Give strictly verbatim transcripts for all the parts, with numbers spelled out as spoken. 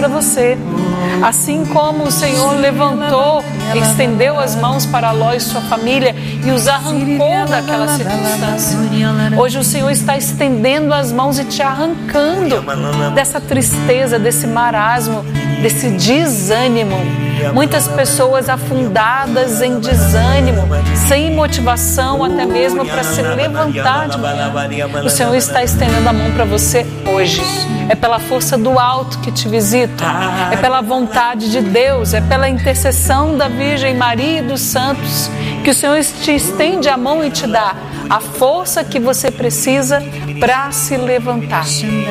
para você. Assim como o Senhor levantou, estendeu as mãos para Ló e sua família e os arrancou daquela circunstância, hoje o Senhor está estendendo as mãos e te arrancando dessa tristeza, desse marasmo, desse desânimo. Muitas pessoas afundadas em desânimo, sem motivação até mesmo para se levantar de manhã. O Senhor está estendendo a mão para você hoje. É pela força do alto que te visita, é pela vontade de Deus, é pela intercessão da Virgem Maria e dos santos que o Senhor te estende a mão e te dá a força que você precisa para se levantar.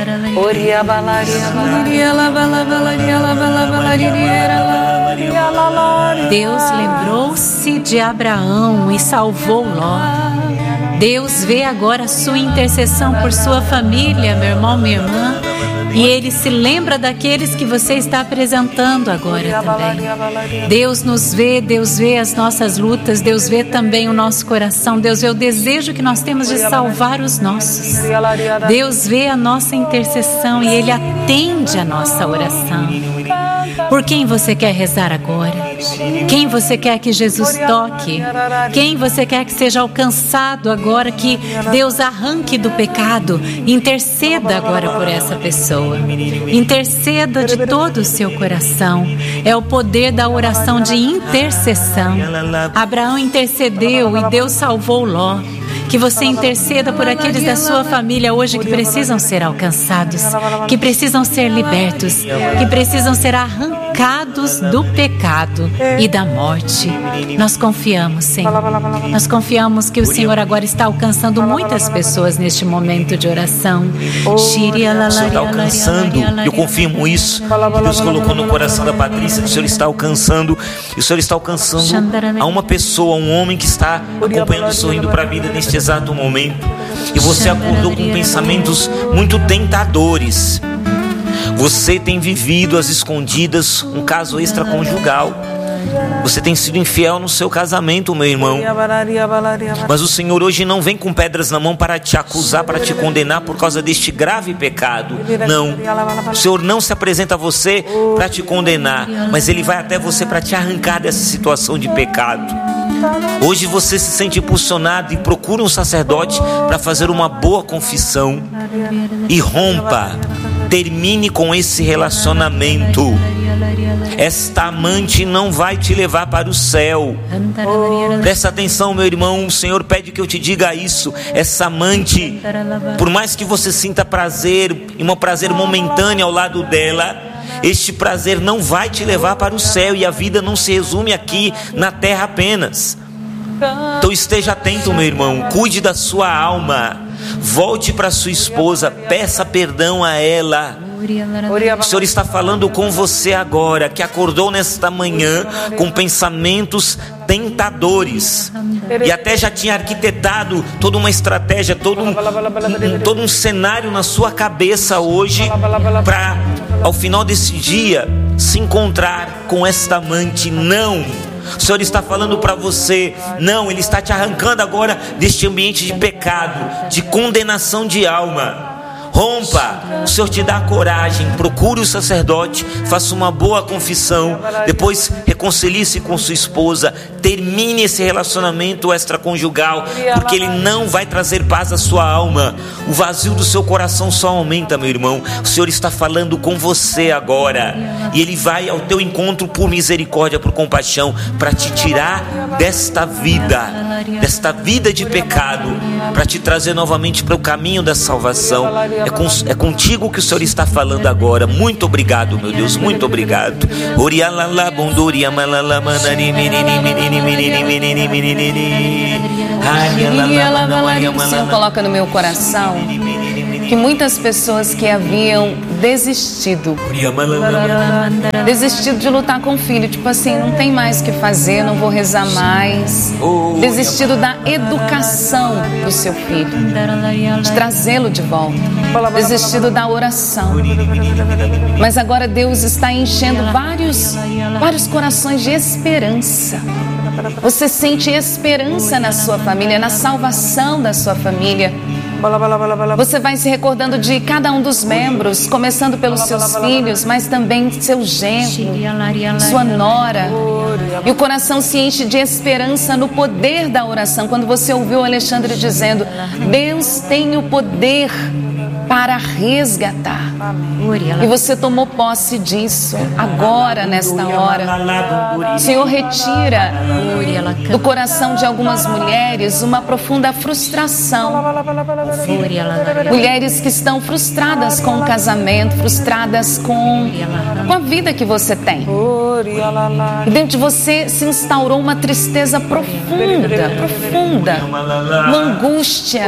Deus lembrou-se de Abraão e salvou Ló. Deus vê agora a sua intercessão por sua família, meu irmão, minha irmã. E Ele se lembra daqueles que você está apresentando agora também. Deus nos vê, Deus vê as nossas lutas, Deus vê também o nosso coração, Deus vê o desejo que nós temos de salvar os nossos. Deus vê a nossa intercessão e Ele atende a nossa oração. Por quem você quer rezar agora? Quem você quer que Jesus toque? Quem você quer que seja alcançado agora, que Deus arranque do pecado? Interceda agora por essa pessoa. Interceda de todo o seu coração. É o poder da oração de intercessão. Abraão intercedeu e Deus salvou Ló. Que você interceda por aqueles da sua família hoje que precisam ser alcançados, que precisam ser libertos, que precisam ser arrancados do pecado e da morte. Nós confiamos, Senhor. Nós confiamos que o Senhor agora está alcançando muitas pessoas neste momento de oração. O Senhor está alcançando, eu confirmo isso. Deus colocou no coração da Patrícia que o Senhor está alcançando. E o Senhor está alcançando a uma pessoa, um homem que está acompanhando, sorrindo para a vida neste exato momento, e você acordou com pensamentos muito tentadores. Você tem vivido às escondidas um caso extraconjugal. Você tem sido infiel no seu casamento, meu irmão. Mas o Senhor hoje não vem com pedras na mão para te acusar, para te condenar por causa deste grave pecado. Não. O Senhor não se apresenta a você para te condenar, mas Ele vai até você para te arrancar dessa situação de pecado. Hoje você se sente impulsionado e procura um sacerdote para fazer uma boa confissão. E rompa, termine com esse relacionamento. Esta amante não vai te levar para o céu. Presta atenção, meu irmão, o Senhor pede que eu te diga isso. Essa amante, por mais que você sinta prazer, e um prazer momentâneo ao lado dela, este prazer não vai te levar para o céu, e a vida não se resume aqui na terra apenas. Então esteja atento, meu irmão, cuide da sua alma, volte para sua esposa, peça perdão a ela. O Senhor está falando com você agora, que acordou nesta manhã com pensamentos tentadores, e até já tinha arquitetado toda uma estratégia, todo um, um, todo um cenário na sua cabeça hoje, para ao final desse dia se encontrar com esta amante. Não, o Senhor está falando para você, não, Ele está te arrancando agora deste ambiente de pecado, de condenação de alma. Rompa, o Senhor te dá coragem, procure o sacerdote, faça uma boa confissão, depois reconcilie-se com sua esposa, termine esse relacionamento extraconjugal, porque ele não vai trazer paz à sua alma. O vazio do seu coração só aumenta, meu irmão. O Senhor está falando com você agora, e Ele vai ao teu encontro por misericórdia, por compaixão, para te tirar desta vida, desta vida de pecado, para te trazer novamente para o caminho da salvação. É, com, é contigo que o Senhor está falando agora. Muito obrigado, meu Deus, muito obrigado. O Senhor coloca no meu coração que muitas pessoas que haviam desistido Desistido de lutar com o filho, tipo assim, não tem mais o que fazer, não vou rezar mais. Desistido da educação do seu filho, de trazê-lo de volta. Desistido da oração. Mas agora Deus está enchendo vários, vários corações de esperança. Você sente esperança na sua família, na salvação da sua família. Você vai se recordando de cada um dos membros, começando pelos seus filhos, mas também seu genro, sua nora. E o coração se enche de esperança no poder da oração. Quando você ouviu o Alexandre dizendo: Deus tem o poder para resgatar. E você tomou posse disso agora, nesta hora. O Senhor retira do coração de algumas mulheres uma profunda frustração. Mulheres que estão frustradas com o casamento, frustradas com, com a vida que você tem. E dentro de você se instaurou uma tristeza profunda, profunda, uma angústia.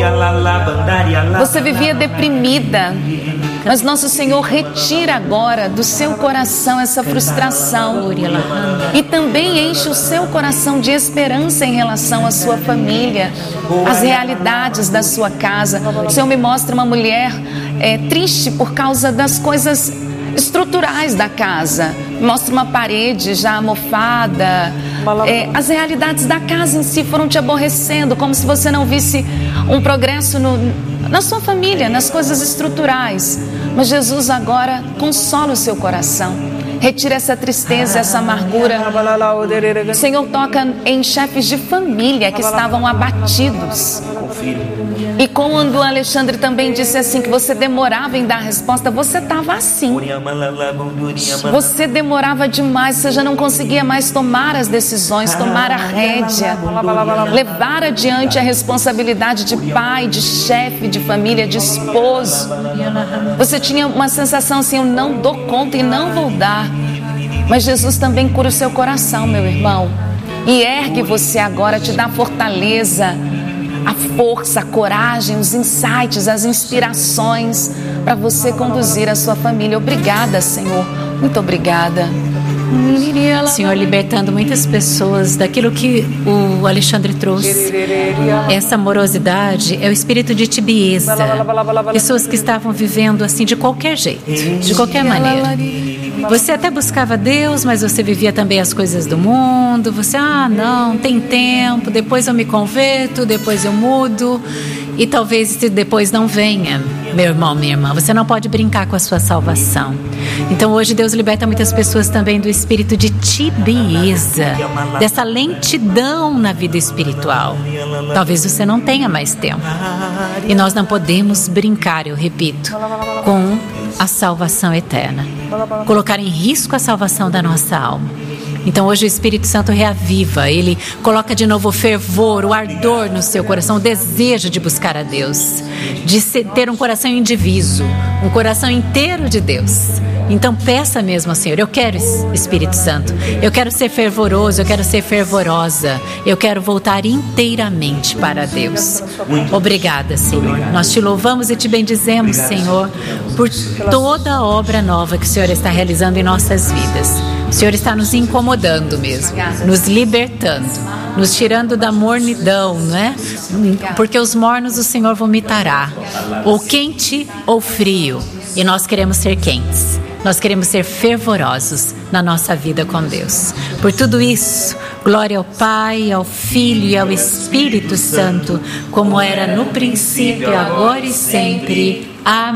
Você vivia deprimida, mas nosso Senhor retira agora do seu coração essa frustração e também enche o seu coração de esperança em relação à sua família, às realidades da sua casa. O Senhor me mostra uma mulher é, triste por causa das coisas estruturais da casa. Mostra uma parede já mofada. É, as realidades da casa em si foram te aborrecendo, como se você não visse um progresso no, na sua família, nas coisas estruturais. Mas Jesus agora consola o seu coração, retira essa tristeza, essa amargura. O Senhor toca em chefes de família que estavam abatidos. E quando o Alexandre também disse assim, que você demorava em dar a resposta, você estava assim. Você demorava demais, você já não conseguia mais tomar as decisões, tomar a rédea, levar adiante a responsabilidade de pai, de chefe, de família, de esposo. Você tinha uma sensação assim, eu não dou conta e não vou dar. Mas Jesus também cura o seu coração, meu irmão, e ergue você agora, te dá fortaleza, a força, a coragem, os insights, as inspirações para você conduzir a sua família. Obrigada, Senhor. Muito obrigada. Senhor, libertando muitas pessoas daquilo que o Alexandre trouxe. Essa amorosidade é o espírito de tibieza. Pessoas que estavam vivendo assim de qualquer jeito, de qualquer maneira. Você até buscava Deus, mas você vivia também as coisas do mundo. Você, ah, não, tem tempo, depois eu me converto, depois eu mudo. E talvez depois não venha, meu irmão, minha irmã. Você não pode brincar com a sua salvação. Então hoje Deus liberta muitas pessoas também do espírito de tibieza, dessa lentidão na vida espiritual. Talvez você não tenha mais tempo. E nós não podemos brincar, eu repito, com a salvação eterna. Colocar em risco a salvação da nossa alma. Então hoje o Espírito Santo reaviva, Ele coloca de novo o fervor, o ardor no seu coração, o desejo de buscar a Deus, de ter um coração indiviso, um coração inteiro de Deus. Então peça mesmo ao Senhor, eu quero Espírito Santo, eu quero ser fervoroso, eu quero ser fervorosa, eu quero voltar inteiramente para Deus. Obrigada, Senhor. Nós te louvamos e te bendizemos, Senhor, por toda a obra nova que o Senhor está realizando em nossas vidas. O Senhor está nos incomodando mesmo, nos libertando, nos tirando da mornidão, não é? Porque os mornos o Senhor vomitará, ou quente ou frio, e nós queremos ser quentes. Nós queremos ser fervorosos na nossa vida com Deus. Por tudo isso, glória ao Pai, ao Filho e ao Espírito Santo, como era no princípio, agora e sempre.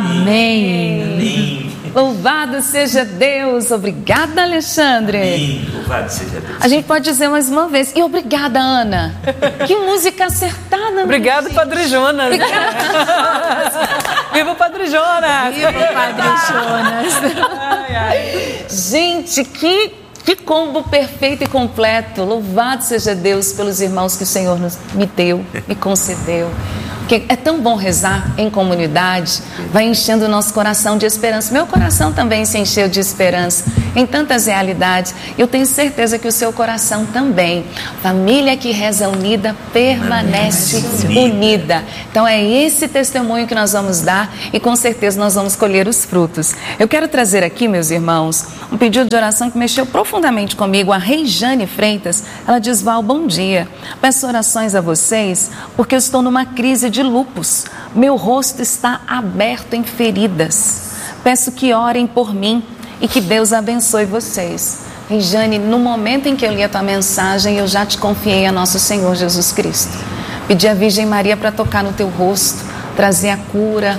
Amém. Louvado seja Deus. Obrigada, Alexandre. Amém. Louvado seja Deus. A gente pode dizer mais uma vez. E obrigada, Ana. Que música acertada. Obrigado, Padre Jonas. Obrigada. Viva o Padre Jonas. Viva o Padre Jonas. Ai, ai. Gente, que, que combo perfeito e completo. Louvado seja Deus pelos irmãos que o Senhor nos, me deu, me concedeu. Porque é tão bom rezar em comunidade, vai enchendo o nosso coração de esperança. Meu coração também se encheu de esperança em tantas realidades. Eu tenho certeza que o seu coração também. Família que reza unida permanece unida. Então é esse testemunho que nós vamos dar e com certeza nós vamos colher os frutos. Eu quero trazer aqui, meus irmãos, um pedido de oração que mexeu profundamente comigo. A Reijane Freitas, ela diz: Val, bom dia. Peço orações a vocês porque eu estou numa crise de lúpus. Meu rosto está aberto em feridas. Peço que orem por mim e que Deus abençoe vocês. Reijane, no momento em que eu li a tua mensagem, eu já te confiei a nosso Senhor Jesus Cristo. Pedi à Virgem Maria para tocar no teu rosto, trazer a cura.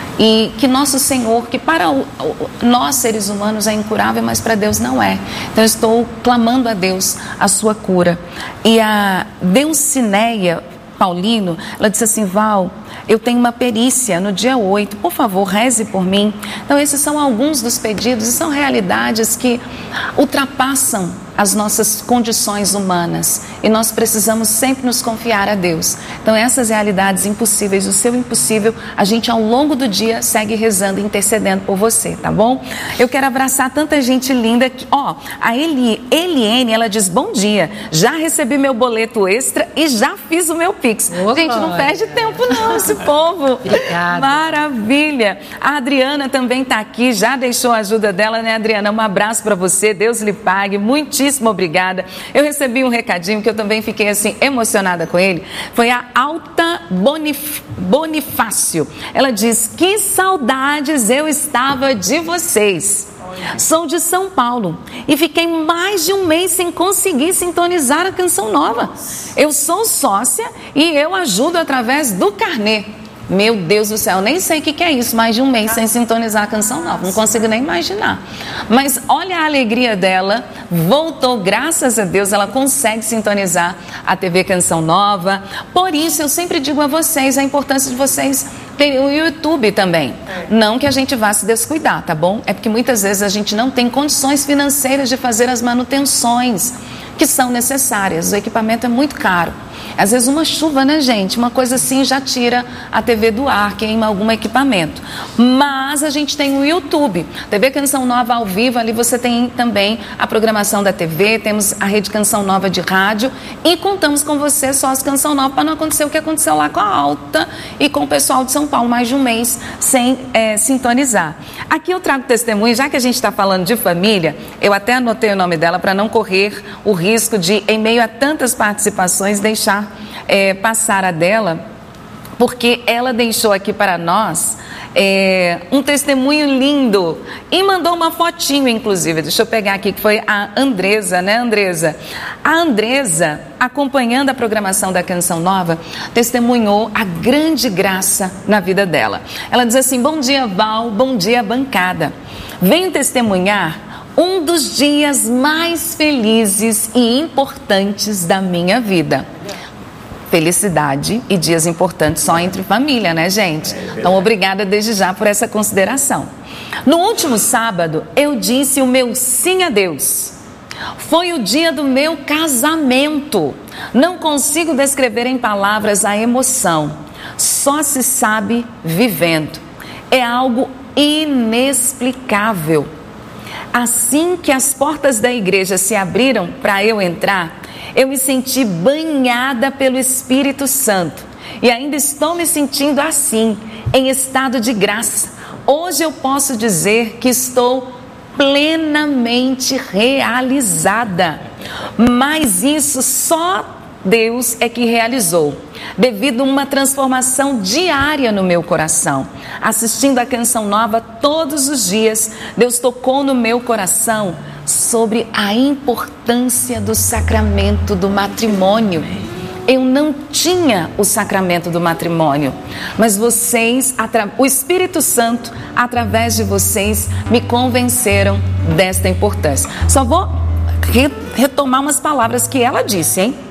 E que nosso Senhor, que para o, nós seres humanos é incurável, mas para Deus não é. Então eu estou clamando a Deus a sua cura. E a Deucineia Paulino, ela disse assim: Val, eu tenho uma perícia no dia oito, por favor, reze por mim. Então esses são alguns dos pedidos e são realidades que ultrapassam as nossas condições humanas e nós precisamos sempre nos confiar a Deus. Então essas realidades impossíveis, o seu impossível, a gente ao longo do dia segue rezando e intercedendo por você, tá bom? Eu quero abraçar tanta gente linda que, ó, a Eli, Eliene, ela diz: bom dia, já recebi meu boleto extra e já fiz o meu Pix. Oh, gente, não perde tempo não, esse povo. Obrigada. Maravilha. A Adriana também está aqui, já deixou a ajuda dela, né, Adriana? Um abraço para você, Deus lhe pague, muitíssimo obrigada. Eu recebi um recadinho que eu também fiquei assim emocionada com ele. Foi a Alta Bonif... Bonifácio. Ela diz: que saudades eu estava de vocês. Sou de São Paulo e fiquei mais de um mês sem conseguir sintonizar a Canção Nova. Eu sou sócia e eu ajudo através do carnê. Meu Deus do céu, nem sei o que, que é isso, mais de um mês sem sintonizar a Canção Nova, não consigo nem imaginar. Mas olha a alegria dela, voltou, graças a Deus, ela consegue sintonizar a T V Canção Nova. Por isso eu sempre digo a vocês a importância de vocês terem o YouTube também. Não que a gente vá se descuidar, tá bom? É porque muitas vezes a gente não tem condições financeiras de fazer as manutenções que são necessárias, o equipamento é muito caro. Às vezes uma chuva, né, gente? Uma coisa assim já tira a T V do ar, queima algum equipamento. Mas a gente tem o YouTube, T V Canção Nova ao vivo, ali você tem também a programação da T V, temos a Rede Canção Nova de rádio e contamos com você, sócio Canção Nova, para não acontecer o que aconteceu lá com a Alta e com o pessoal de São Paulo, mais de um mês sem é, sintonizar. Aqui eu trago testemunho, já que a gente está falando de família, eu até anotei o nome dela para não correr o risco de, em meio a tantas participações, deixar É, passar a dela, porque ela deixou aqui para nós é, um testemunho lindo e mandou uma fotinho, inclusive, deixa eu pegar aqui, que foi a Andresa, né, Andresa? A Andresa, acompanhando a programação da Canção Nova, testemunhou a grande graça na vida dela. Ela diz assim: bom dia, Val, bom dia, bancada. Venho testemunhar um dos dias mais felizes e importantes da minha vida. Felicidade e dias importantes só entre família, né, gente? Então, obrigada desde já por essa consideração. No último sábado, eu disse o meu sim a Deus. Foi o dia do meu casamento. Não consigo descrever em palavras a emoção. Só se sabe vivendo. É algo inexplicável. Assim que as portas da igreja se abriram para eu entrar, eu me senti banhada pelo Espírito Santo e ainda estou me sentindo assim, em estado de graça. Hoje eu posso dizer que estou plenamente realizada, mas isso só Deus é que realizou, devido a uma transformação diária no meu coração. Assistindo a Canção Nova todos os dias, Deus tocou no meu coração sobre a importância do sacramento do matrimônio. Eu não tinha o sacramento do matrimônio, mas vocês, o Espírito Santo, através de vocês, me convenceram desta importância. Só vou retomar umas palavras que ela disse, hein?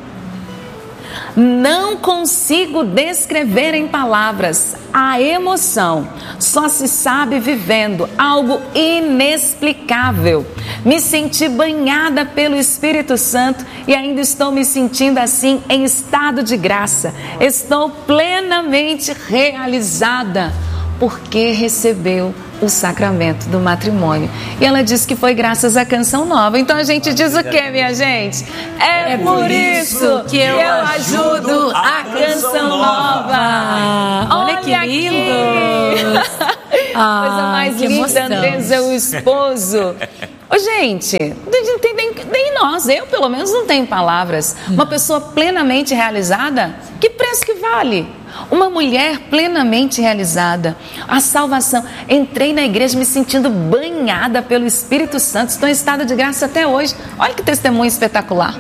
Não consigo descrever em palavras a emoção, só se sabe vivendo, algo inexplicável. Me senti banhada pelo Espírito Santo e ainda estou me sentindo assim em estado de graça. Estou plenamente realizada porque recebeu o sacramento do matrimônio. E ela disse que foi graças à Canção Nova. Então a gente diz o que, minha gente? É, é por isso que eu, eu ajudo a Canção Nova. Ah, olha, olha que lindo! Ah, coisa mais linda, emoção. Andresa, o esposo. Ô, gente, não tem nem, nem nós, eu pelo menos não tenho palavras. Uma pessoa plenamente realizada, que preço que vale? Uma mulher plenamente realizada, a salvação. Entrei na igreja me sentindo banhada pelo Espírito Santo, estou em estado de graça até hoje. Olha que testemunho espetacular.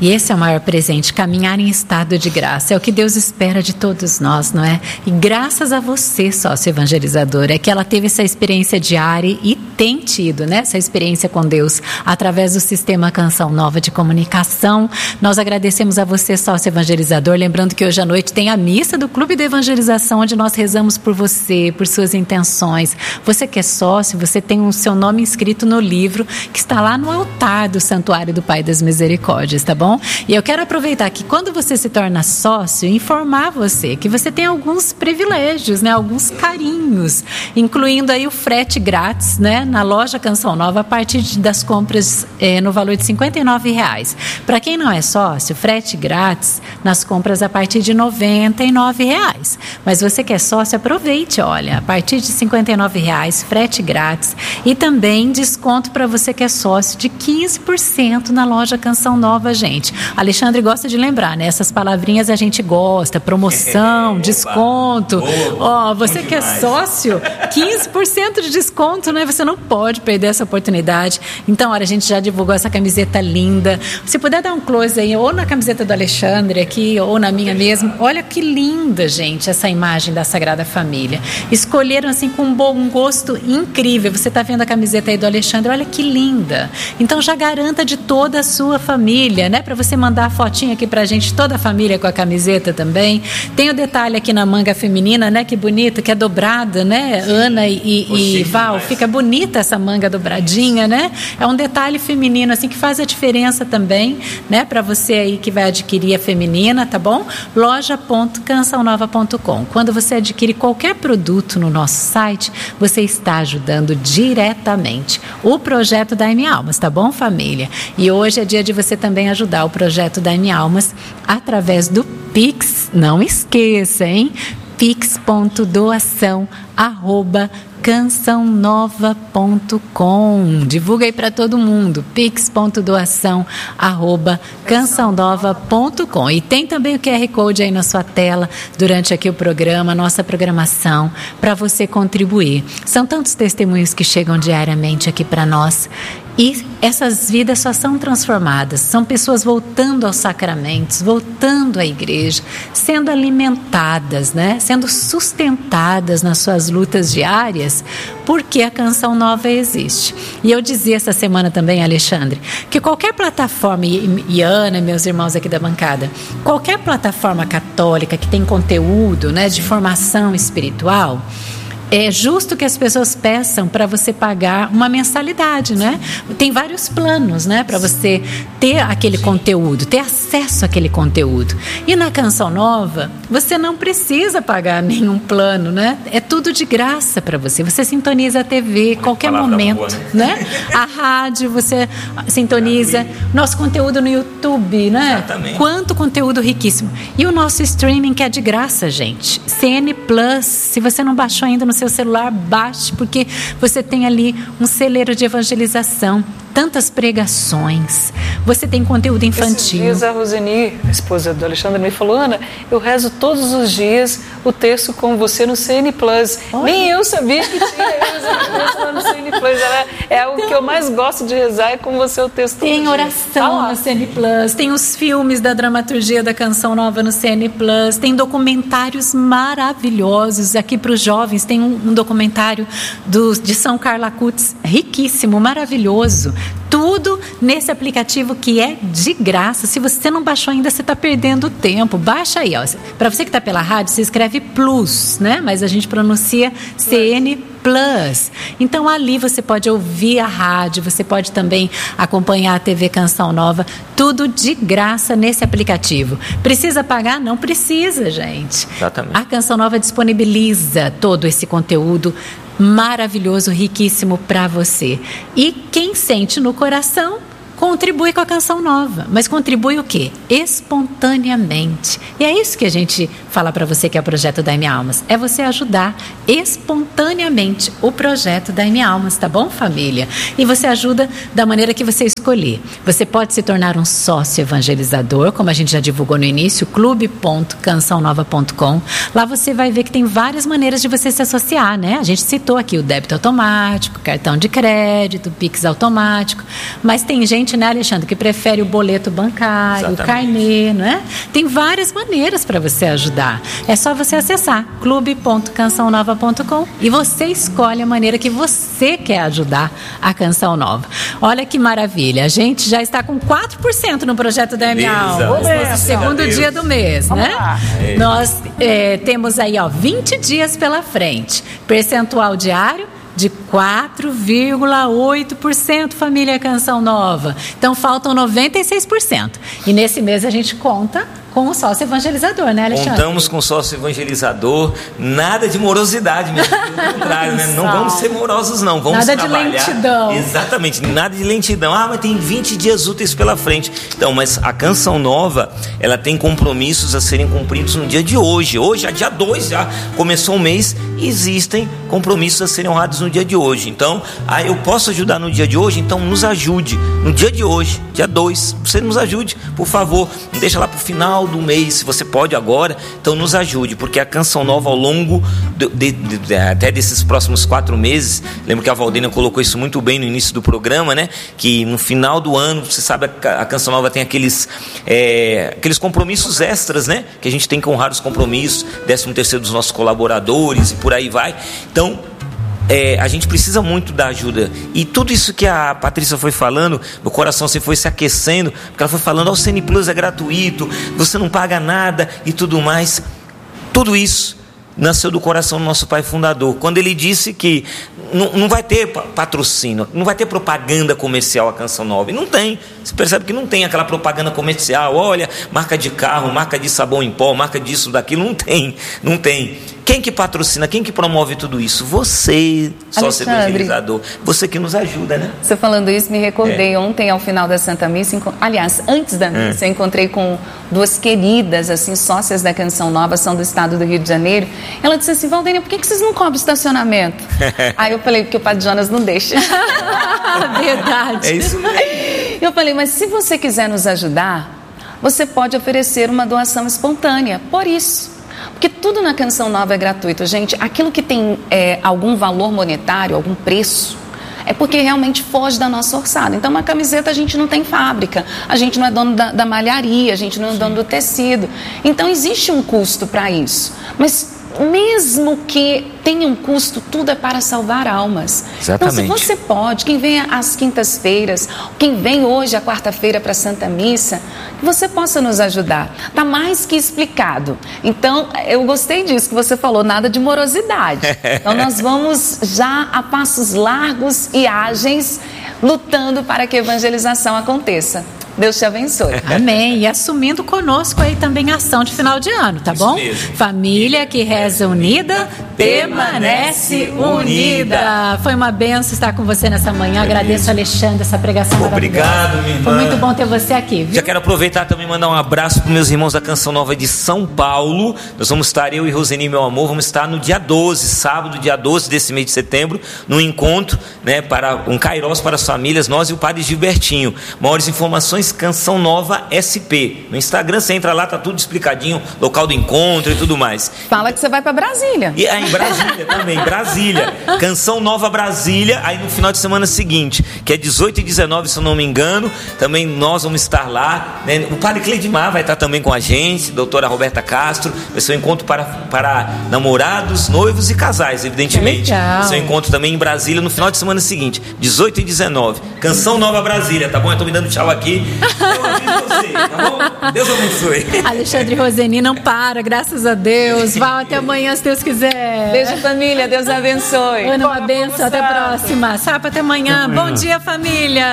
E esse é o maior presente, caminhar em estado de graça. É o que Deus espera de todos nós, não é? E graças a você, sócio evangelizador, é que ela teve essa experiência diária e tem tido, né? Essa experiência com Deus através do sistema Canção Nova de comunicação. Nós agradecemos a você, sócio evangelizador. Lembrando que hoje à noite tem a missa do Clube de Evangelização, onde nós rezamos por você, por suas intenções. Você que é sócio, você tem o seu nome inscrito no livro que está lá no altar do Santuário do Pai das Misericórdias, tá bom? E eu quero aproveitar que quando você se torna sócio, informar você que você tem alguns privilégios, né? Alguns carinhos, incluindo aí o frete grátis, né? Na loja Canção Nova, a partir das compras é, no valor de cinquenta e nove reais. Para quem não é sócio, frete grátis nas compras a partir de noventa e nove reais. Mas você que é sócio, aproveite, olha, a partir de cinquenta e nove reais, frete grátis e também desconto para você que é sócio de quinze por cento na loja Canção Nova, gente. Alexandre gosta de lembrar, né? Essas palavrinhas a gente gosta, promoção, desconto. Ó, oh, você que é sócio, quinze por cento de desconto, né? Você não pode perder essa oportunidade. Então, olha, a gente já divulgou essa camiseta linda. Se puder dar um close aí, ou na camiseta do Alexandre aqui, ou na minha mesmo. Olha que linda, gente, essa imagem da Sagrada Família. Escolheram assim com um bom gosto incrível. Você está vendo a camiseta aí do Alexandre? Olha que linda. Então, já garanta de toda a sua família, né? Para você mandar a fotinha aqui pra gente, toda a família com a camiseta também. Tem o detalhe aqui na manga feminina, né? Que bonito, que é dobrada, né? Ana e, e, e Val, fica bonita essa manga dobradinha, né? É um detalhe feminino, assim, que faz a diferença também, né? Para você aí que vai adquirir a feminina, tá bom? loja ponto canção nova ponto com. Quando você adquire qualquer produto no nosso site, você está ajudando diretamente o projeto da M Almas, tá bom, família? E hoje é dia de você também ajudar o projeto da M Almas através do Pix. Não esqueça, hein? pix ponto doação arroba canção nova ponto com. Divulga aí para todo mundo. pix ponto doação arroba canção nova ponto com. E tem também o Q R Code aí na sua tela durante aqui o programa, nossa programação, para você contribuir. São tantos testemunhos que chegam diariamente aqui para nós. E essas vidas só são transformadas. São pessoas voltando aos sacramentos, voltando à igreja, sendo alimentadas, né? Sendo sustentadas nas suas lutas diárias, porque a Canção Nova existe. E eu dizia essa semana também, Alexandre, que qualquer plataforma, e Ana, meus irmãos aqui da bancada, qualquer plataforma católica que tem conteúdo, né, de formação espiritual, é justo que as pessoas peçam para você pagar uma mensalidade, né? Tem vários planos, né? Para você ter aquele conteúdo, ter acesso àquele conteúdo. E na Canção Nova, você não precisa pagar nenhum plano, né? É tudo de graça para você. Você sintoniza a T V a qualquer momento, boa, né? né? A rádio, você sintoniza. Nosso conteúdo no YouTube, né? Exatamente. Quanto conteúdo riquíssimo. E o nosso streaming que é de graça, gente. C N Plus, se você não baixou ainda no seu celular, baixe, porque você tem ali um celeiro de evangelização, tantas pregações, você tem conteúdo infantil. Esses dias a Roseni, a esposa do Alexandre, me falou: Ana, eu rezo todos os dias o texto com você no C N Plus. Olha. Nem eu sabia que tinha eu no C N Plus. É, é então, o que eu mais gosto de rezar, é com você o texto. Tem oração ah, no C N Plus, tem os filmes da dramaturgia da Canção Nova no C N Plus, tem documentários maravilhosos aqui para os jovens. Tem um, um documentário do, de São Carla Cutz, riquíssimo, maravilhoso. Tudo nesse aplicativo que é de graça. Se você não baixou ainda, você está perdendo tempo. Baixa aí, ó. Para você que está pela rádio, você escreve Plus, né? Mas a gente pronuncia C N Plus. Então ali você pode ouvir a rádio, você pode também acompanhar a T V Canção Nova, tudo de graça nesse aplicativo. Precisa pagar? Não precisa, gente. Exatamente. A Canção Nova disponibiliza todo esse conteúdo maravilhoso, riquíssimo para você. E quem sente no coração, contribui com a Canção Nova. Mas contribui o quê? Espontaneamente. E é isso que a gente fala para você, que é o projeto da M Almas. É você ajudar espontaneamente o projeto da M Almas, tá bom, família? E você ajuda da maneira que você escolher. Você pode se tornar um sócio evangelizador, como a gente já divulgou no início, clube ponto canção nova ponto com. Lá você vai ver que tem várias maneiras de você se associar, né? A gente citou aqui o débito automático, cartão de crédito, Pix automático, mas tem gente gente, né, Alexandre, que prefere o boleto bancário, Exatamente. o carnê, não é? Tem várias maneiras para você ajudar. É só você acessar clube ponto canção nova ponto com e você escolhe a maneira que você quer ajudar a Canção Nova. Olha que maravilha, a gente já está com quatro por cento no projeto da M A um, segundo dia do mês, Vamos né? É. Nós é, temos aí, ó, vinte dias pela frente, percentual diário de quatro vírgula oito por cento, família Canção Nova. Então faltam noventa e seis por cento. E nesse mês a gente conta com o sócio evangelizador, né, Alexandre? Contamos com o sócio evangelizador, nada de morosidade mesmo, pelo contrário, né? Não vamos ser morosos não, vamos nada trabalhar. Nada de lentidão. Exatamente, nada de lentidão. Ah, mas tem vinte dias úteis pela frente. Então, mas a Canção Nova, ela tem compromissos a serem cumpridos no dia de hoje. Hoje, é dia dois, já começou o mês, e existem compromissos a serem honrados no dia de hoje. Então, ah, eu posso ajudar no dia de hoje? Então, nos ajude. No dia de hoje, dia dois, você nos ajude, por favor. Não deixa lá para o final do mês, se você pode agora, então nos ajude, porque a Canção Nova ao longo de, de, de, até desses próximos quatro meses, lembro que a Valdênia colocou isso muito bem no início do programa, né? Que no final do ano, você sabe, a, a Canção Nova tem aqueles é, aqueles compromissos extras, né? Que a gente tem que honrar os compromissos, décimo terceiro dos nossos colaboradores e por aí vai. Então, É, a gente precisa muito da ajuda. E tudo isso que a Patrícia foi falando, meu coração se foi se aquecendo, porque ela foi falando, ó, o C N Plus é gratuito, você não paga nada e tudo mais. Tudo isso nasceu do coração do nosso pai fundador, quando ele disse que não, não vai ter patrocínio, não vai ter propaganda comercial a Canção Nova. E não tem. Você percebe que não tem aquela propaganda comercial, olha, marca de carro, marca de sabão em pó, marca disso, daquilo. Não tem, não tem. Quem que patrocina, quem que promove tudo isso? Você, sócio evangelizador, você que nos ajuda, né? Você falando isso, me recordei, é. ontem ao final da Santa Missa, aliás, antes da missa, é. eu encontrei com duas queridas, assim, sócias da Canção Nova, são do estado do Rio de Janeiro. Ela disse assim, Valdênia, por que que vocês não cobram estacionamento? Aí eu falei, porque o Padre Jonas não deixa. Verdade. É isso mesmo. Eu falei, mas se você quiser nos ajudar, você pode oferecer uma doação espontânea, por isso. Porque tudo na Canção Nova é gratuito, gente. Aquilo que tem é, algum valor monetário, algum preço, é porque realmente foge da nossa orçada. Então, uma camiseta a gente não tem fábrica, a gente não é dono da, da malharia, a gente não é dono do tecido. Então, existe um custo para isso. Mas mesmo que tenha um custo, tudo é para salvar almas. Exatamente. Então, se você pode, quem vem às quintas-feiras, quem vem hoje à quarta-feira para a Santa Missa, que você possa nos ajudar. Está mais que explicado. Então, eu gostei disso que você falou, nada de morosidade. Então, nós vamos já a passos largos e ágeis, lutando para que a evangelização aconteça. Deus te abençoe. Amém. E assumindo conosco aí também a ação de final de ano, tá bom? Família que reza unida, permanece unida. Foi uma benção estar com você nessa manhã. Agradeço, Alexandre, essa pregação maravilhosa. Obrigado, minha irmã. Foi muito bom ter você aqui, viu? Já quero aproveitar também e mandar um abraço para meus irmãos da Canção Nova de São Paulo. Nós vamos estar, eu e Roseni, meu amor, vamos estar no dia doze, sábado, dia doze desse mês de setembro, no encontro, né, para um Kairos para as famílias, nós e o Padre Gilbertinho. Maiores informações, Canção Nova S P. No Instagram você entra lá, tá tudo explicadinho, local do encontro e tudo mais. Fala que você vai para Brasília. E aí, em Brasília também, Brasília. Canção Nova Brasília, aí no final de semana seguinte, que é dezoito e dezenove, se eu não me engano, também nós vamos estar lá, né? O Padre Cleidmar vai estar também com a gente, doutora Roberta Castro, vai ser um encontro para, para namorados, noivos e casais, evidentemente. Vai ser um encontro também em Brasília no final de semana seguinte, dezoito e dezenove. Canção Nova Brasília, tá bom? Eu tô me dando tchau aqui. Eu aviso você, tá bom? Deus abençoe. Alexandre e Roseni, não para, graças a Deus. Vá até amanhã, se Deus quiser. Beijo, família. Deus abençoe. Ana, uma benção. Até a próxima. Sapo, até amanhã. Bom dia, família.